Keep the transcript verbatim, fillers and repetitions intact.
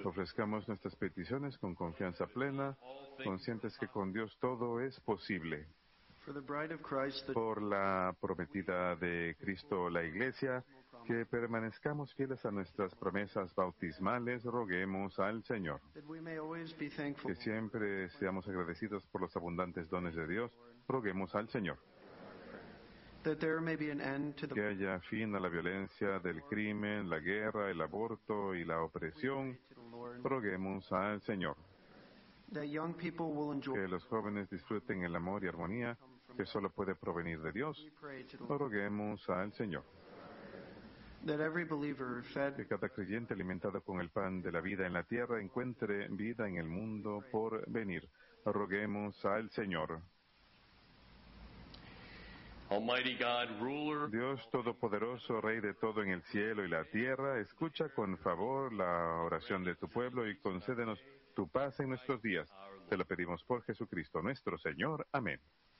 Ofrezcamos nuestras peticiones con confianza plena, conscientes que con Dios todo es posible. Por la prometida de Cristo, la Iglesia, que permanezcamos fieles a nuestras promesas bautismales, roguemos al Señor. Que siempre seamos agradecidos por los abundantes dones de Dios, roguemos al Señor. Que haya fin a la violencia del crimen, la guerra, el aborto y la opresión, roguemos al Señor. Que los jóvenes disfruten el amor y armonía que solo puede provenir de Dios, roguemos al Señor. Que cada creyente alimentado con el pan de la vida en la tierra encuentre vida en el mundo por venir, roguemos al Señor. Almighty God, ruler, Dios Todopoderoso, Rey de todo en el cielo y la tierra, escucha con favor la oración de tu pueblo y concédenos tu paz en nuestros días. Te lo pedimos por Jesucristo nuestro Señor. Amén.